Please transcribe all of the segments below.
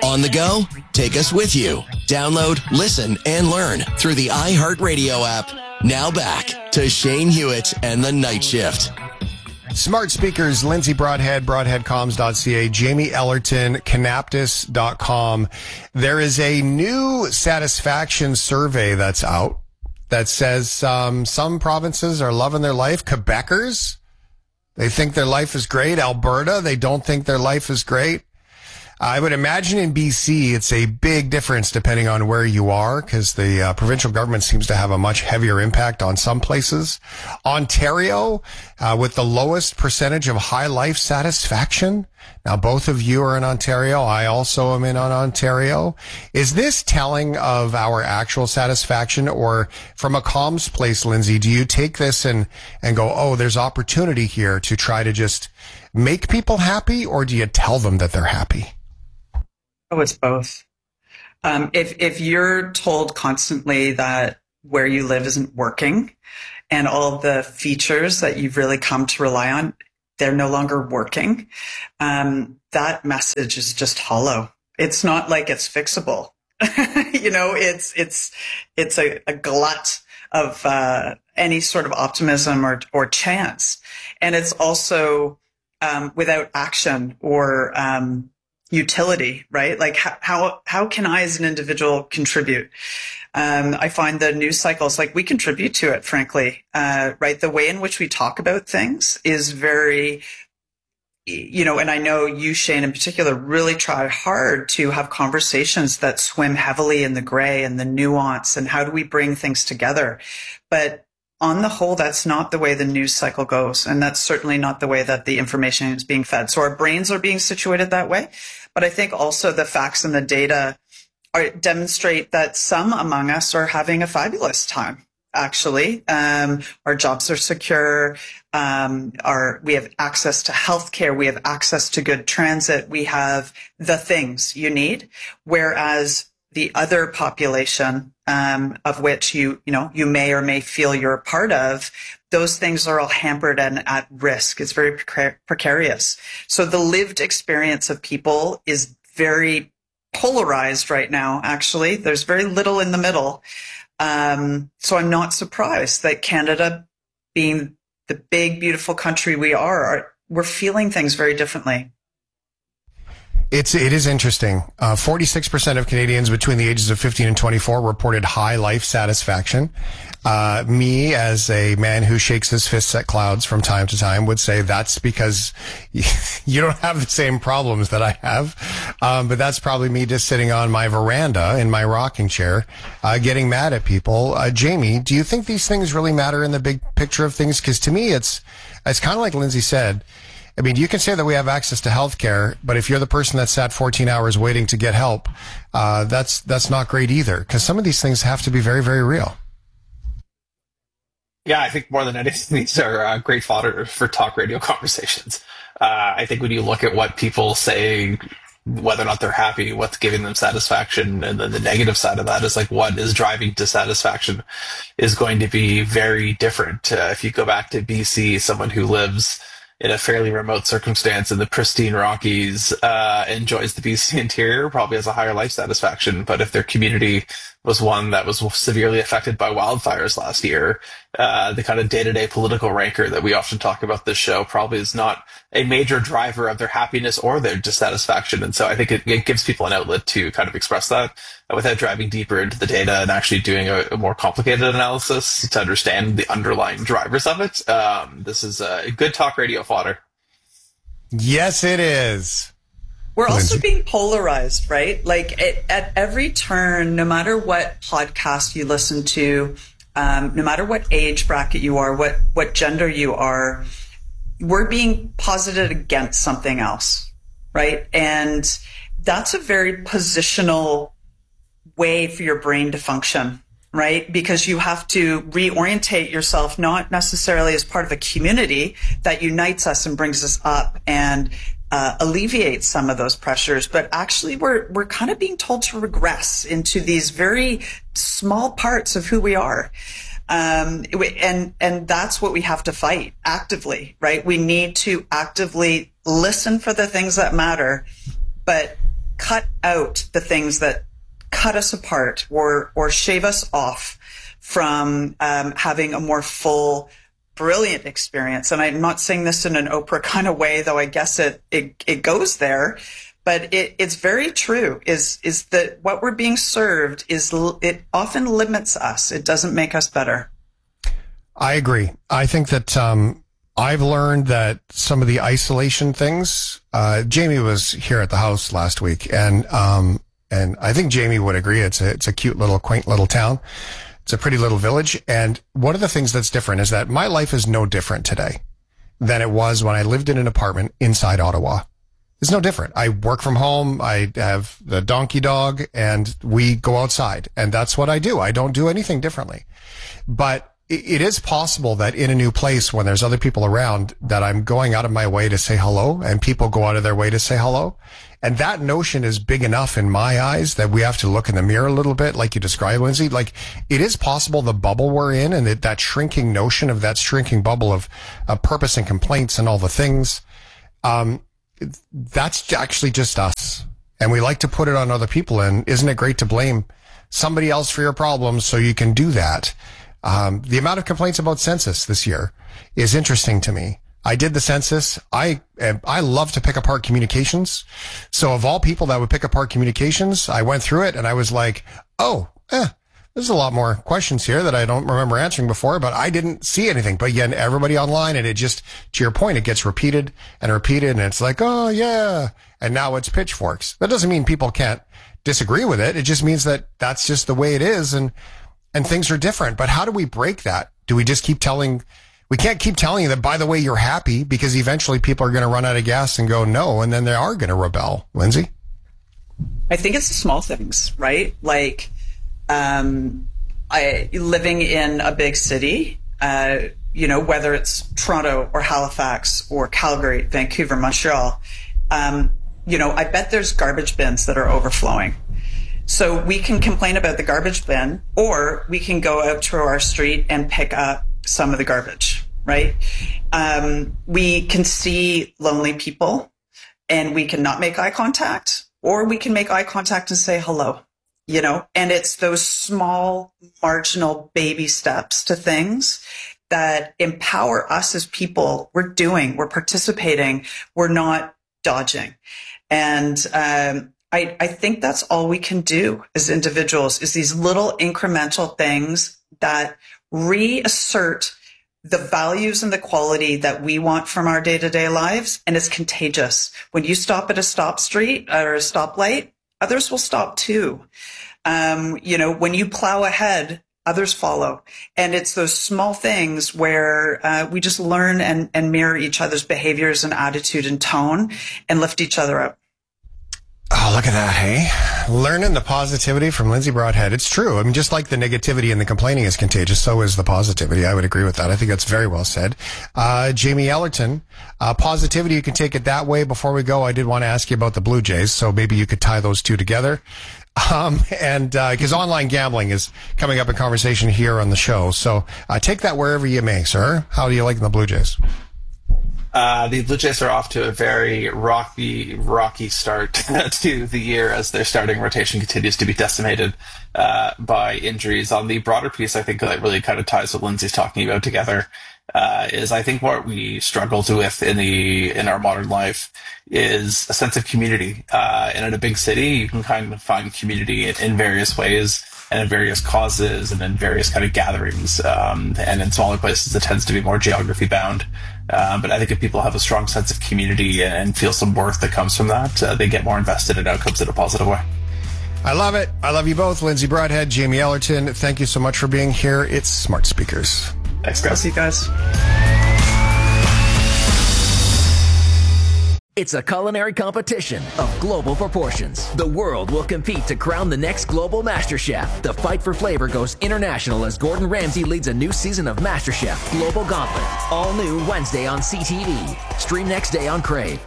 On the go? Take us with you. Download, listen, and learn through the iHeartRadio app. Now back to Shane Hewitt and the Night Shift. Smart speakers, Lindsay Broadhead, broadheadcoms.ca, Jamie Ellerton, canaptus.com. There is a new satisfaction survey that's out that says some provinces are loving their life. Quebecers, they think their life is great. Alberta, they don't think their life is great. I would imagine in BC, it's a big difference depending on where you are, because the provincial government seems to have a much heavier impact on some places. Ontario, with the lowest percentage of high life satisfaction. Now, both of you are in Ontario. I also am in Ontario. Is this telling of our actual satisfaction, or from a comms place, Lindsay, do you take this and go, oh, there's opportunity here to try to just make people happy, or do you tell them that they're happy? Oh, it's both. If you're told constantly that where you live isn't working and all the features that you've really come to rely on, they're no longer working, that message is just hollow. It's not like it's fixable. It's a glut of any sort of optimism or chance. And it's also without action or utility, right? Like how can I as an individual contribute? I find the news cycles, like we contribute to it, frankly, right? The way in which we talk about things is very, and I know you, Shane, in particular, really try hard to have conversations that swim heavily in the gray and the nuance and how do we bring things together. But on the whole, that's not the way the news cycle goes. And that's certainly not the way that the information is being fed. So our brains are being situated that way. But I think also the facts and the data demonstrate that some among us are having a fabulous time, actually. Our jobs are secure. We have access to healthcare. We have access to good transit. We have the things you need. Whereas the other population, of which you may or may feel you're a part of, those things are all hampered and at risk. It's very precarious. So the lived experience of people is very polarized right now, actually. There's very little in the middle. So I'm not surprised that Canada, being the big, beautiful country we are, we're feeling things very differently. It is interesting. 46% of Canadians between the ages of 15 and 24 reported high life satisfaction. Me, as a man who shakes his fists at clouds from time to time, would say that's because you don't have the same problems that I have. But that's probably me just sitting on my veranda in my rocking chair, getting mad at people. Jamie, do you think these things really matter in the big picture of things? Because to me, it's kind of like Lindsay said. I mean, you can say that we have access to healthcare, but if you're the person that sat 14 hours waiting to get help, that's not great either, because some of these things have to be very, very real. Yeah, I think more than anything, these are great fodder for talk radio conversations. I think when you look at what people say, whether or not they're happy, what's giving them satisfaction, and then the negative side of that is like what is driving dissatisfaction is going to be very different. If you go back to BC, someone who lives in a fairly remote circumstance in the pristine Rockies, enjoys the BC interior, probably has a higher life satisfaction. But if their community was one that was severely affected by wildfires last year, the kind of day-to-day political rancor that we often talk about this show probably is not a major driver of their happiness or their dissatisfaction. And so I think it gives people an outlet to kind of express that without driving deeper into the data and actually doing a more complicated analysis to understand the underlying drivers of it. This is a good talk radio fodder. Yes, it is. We're also being polarized, right? Like at every turn, no matter what podcast you listen to, no matter what age bracket you are, what gender you are, we're being posited against something else, right? And that's a very positional way for your brain to function, right? Because you have to reorientate yourself, not necessarily as part of a community that unites us and brings us up and alleviate some of those pressures, but actually we're kind of being told to regress into these very small parts of who we are. And that's what we have to fight actively, right? We need to actively listen for the things that matter, but cut out the things that cut us apart or shave us off from having a more full, brilliant experience. And I'm not saying this in an Oprah kind of way, though I guess it goes there. But it's very true, is that what we're being served it often limits us. It doesn't make us better. I agree. I think that I've learned that some of the isolation things, Jamie was here at the house last week, and I think Jamie would agree. It's a cute little, quaint little town. It's a pretty little village. And one of the things that's different is that my life is no different today than it was when I lived in an apartment inside Ottawa. It's no different. I work from home. I have the donkey dog and we go outside, and that's what I do. I don't do anything differently. But it is possible that in a new place, when there's other people around, that I'm going out of my way to say hello, and people go out of their way to say hello. And that notion is big enough in my eyes that we have to look in the mirror a little bit, like you described, Lindsay. Like, it is possible the bubble we're in, and that shrinking notion of that shrinking bubble of purpose and complaints and all the things, that's actually just us. And we like to put it on other people. And isn't it great to blame somebody else for your problems so you can do that? The amount of complaints about census this year is interesting to me. I did the census. I love to pick apart communications. So of all people that would pick apart communications, I went through it and I was like, there's a lot more questions here that I don't remember answering before, but I didn't see anything. But again, everybody online, and it just, to your point, it gets repeated and repeated, and it's like, oh yeah. And now it's pitchforks. That doesn't mean people can't disagree with it. It just means that that's just the way it is. And things are different. But how do we break that? Do we just we can't keep telling you that, by the way, you're happy, because eventually people are going to run out of gas and go no, and then they are going to rebel. Lindsay? I think it's the small things, right? Like, living in a big city, whether it's Toronto or Halifax or Calgary, Vancouver, Montreal, I bet there's garbage bins that are overflowing. So we can complain about the garbage bin, or we can go out to our street and pick up some of the garbage, right? We can see lonely people and we can not make eye contact, or we can make eye contact and say hello, and it's those small marginal baby steps to things that empower us as people. We're participating, we're not dodging. And, I think that's all we can do as individuals, is these little incremental things that reassert the values and the quality that we want from our day-to-day lives. And it's contagious. When you stop at a stop street or a stoplight, others will stop too. When you plow ahead, others follow. And it's those small things where we just learn and mirror each other's behaviors and attitude and tone and lift each other up. Oh, look at that, hey? Learning the positivity from Lindsay Broadhead. It's true. I mean, just like the negativity and the complaining is contagious, so is the positivity. I would agree with that. I think that's very well said. Jamie Ellerton, positivity, you can take it that way. Before we go, I did want to ask you about the Blue Jays, so maybe you could tie those two together. Because online gambling is coming up in conversation here on the show. So take that wherever you may, sir. How do you like the Blue Jays? The Blue Jays are off to a very rocky start to the year, as their starting rotation continues to be decimated by injuries. On the broader piece, I think that really kind of ties what Lindsay's talking about together. Is I think what we struggle with in our modern life is a sense of community. And in a big city, you can kind of find community in various ways, and in various causes, and in various kind of gatherings. And in smaller places, it tends to be more geography bound. But I think if people have a strong sense of community and feel some worth that comes from that, they get more invested in outcomes in a positive way. I love it. I love you both. Lindsay Broadhead, Jamie Ellerton, thank you so much for being here. It's Smart Speakers. Thanks, guys. See you guys. It's a culinary competition of global proportions. The world will compete to crown the next global MasterChef. The fight for flavor goes international as Gordon Ramsay leads a new season of MasterChef Global Gauntlet. All new Wednesday on CTV. Stream next day on Crave.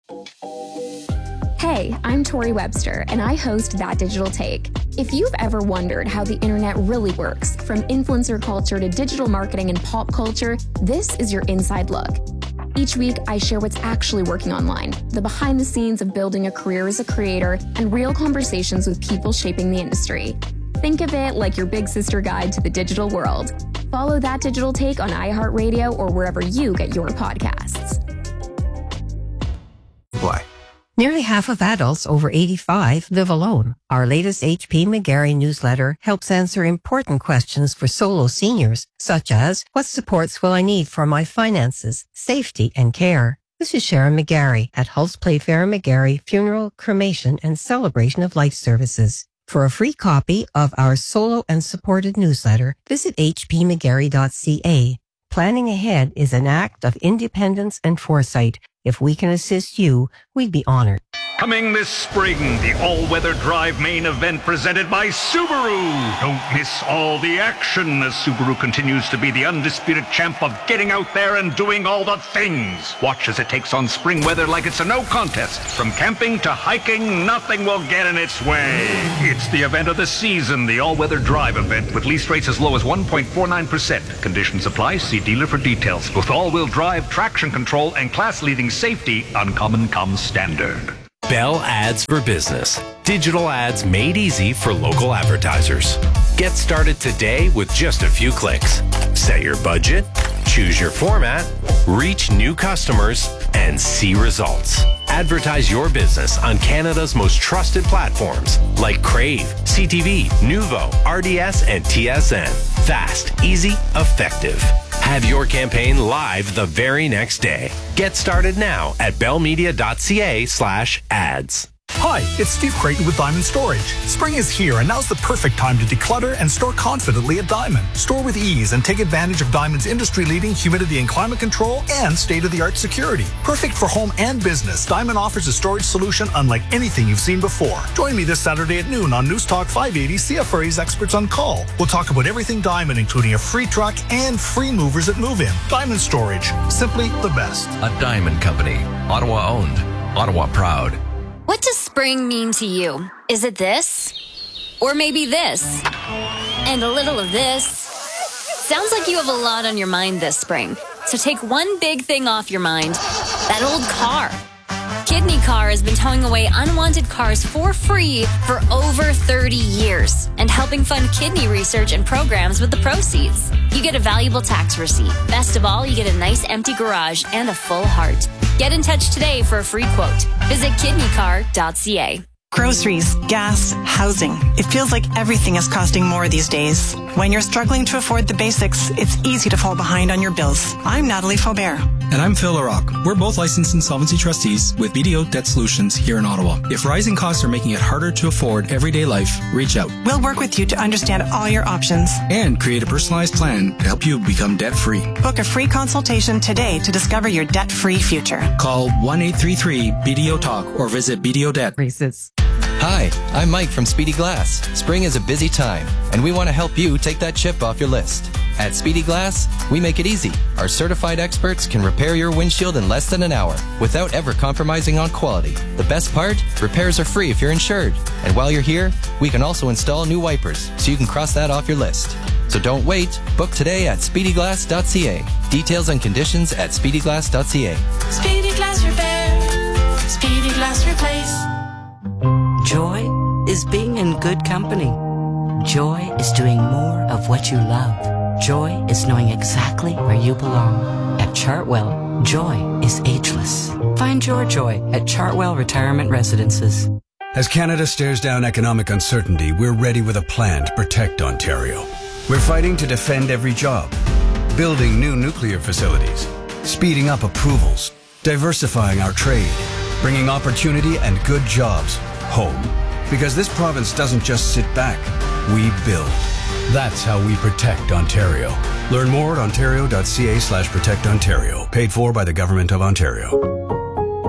Hey, I'm Tori Webster, and I host That Digital Take. If you've ever wondered how the internet really works, from influencer culture to digital marketing and pop culture, this is your inside look. Each week, I share what's actually working online, the behind the scenes of building a career as a creator, and real conversations with people shaping the industry. Think of it like your big sister guide to the digital world. Follow That Digital Take on iHeartRadio or wherever you get your podcasts. Why? Nearly half of adults over 85 live alone. Our latest HP McGarry newsletter helps answer important questions for solo seniors, such as, what supports will I need for my finances, safety, and care? This is Sharon McGarry at Hulse Playfair McGarry Funeral, Cremation, and Celebration of Life Services. For a free copy of our solo and supported newsletter, visit hpmcgarry.ca. Planning ahead is an act of independence and foresight. If we can assist you, we'd be honored. Coming this spring, the all-weather drive main event presented by Subaru. Don't miss all the action as Subaru continues to be the undisputed champ of getting out there and doing all the things. Watch as it takes on spring weather like it's a no contest. From camping to hiking, nothing will get in its way. It's the event of the season, the all-weather drive event with lease rates as low as 1.49%. Conditions apply. See dealer for details. With all-wheel drive, traction control, and class-leading safety, Uncommon comes standard. Bell Ads for Business. Digital ads made easy for local advertisers. Get started today with just a few clicks. Set your budget, choose your format, reach new customers, and see results. Advertise your business on Canada's most trusted platforms like Crave, CTV, Nuvo, RDS, and TSN. Fast, easy, effective. Have your campaign live the very next day. Get started now at bellmedia.ca/ads. Hi, it's Steve Creighton with Diamond Storage. Spring is here and now's the perfect time to declutter and store confidently at Diamond. Store with ease and take advantage of Diamond's industry-leading humidity and climate control and state-of-the-art security. Perfect for home and business, Diamond offers a storage solution unlike anything you've seen before. Join me this Saturday at noon on News Talk 580 CFRA's Experts on Call. We'll talk about everything Diamond, including a free truck and free movers at move-in. Diamond Storage, simply the best. A Diamond Company, Ottawa owned, Ottawa proud. What does spring mean to you? Is it this? Or maybe this? And a little of this? Sounds like you have a lot on your mind this spring. So take one big thing off your mind. That old car. Kidney Car has been towing away unwanted cars for free for over 30 years and helping fund kidney research and programs with the proceeds. You get a valuable tax receipt. Best of all, you get a nice empty garage and a full heart. Get in touch today for a free quote. Visit kidneycar.ca. Groceries, gas, housing. It feels like everything is costing more these days. When you're struggling to afford the basics, it's easy to fall behind on your bills. I'm Natalie Faubert. And I'm Phil LaRock. We're both licensed insolvency trustees with BDO Debt Solutions here in Ottawa. If rising costs are making it harder to afford everyday life, reach out. We'll work with you to understand all your options and create a personalized plan to help you become debt-free. Book a free consultation today to discover your debt-free future. Call 1-833-BDO-TALK or visit BDO Debt. Races. Hi, I'm Mike from Speedy Glass. Spring is a busy time, and we want to help you take that chip off your list. At Speedy Glass, we make it easy. Our certified experts can repair your windshield in less than an hour without ever compromising on quality. The best part? Repairs are free if you're insured. And while you're here, we can also install new wipers, so you can cross that off your list. So don't wait. Book today at speedyglass.ca. Details and conditions at speedyglass.ca. Speedy Glass Repair. Speedy Glass Replace. Joy is being in good company. Joy is doing more of what you love. Joy is knowing exactly where you belong. At Chartwell, joy is ageless. Find your joy at Chartwell Retirement Residences. As Canada stares down economic uncertainty, we're ready with a plan to protect Ontario. We're fighting to defend every job, building new nuclear facilities, speeding up approvals, diversifying our trade, bringing opportunity and good jobs home. Because this province doesn't just sit back, we build. That's how we protect Ontario. Learn more at ontario.ca/protectontario. Paid for by the Government of Ontario.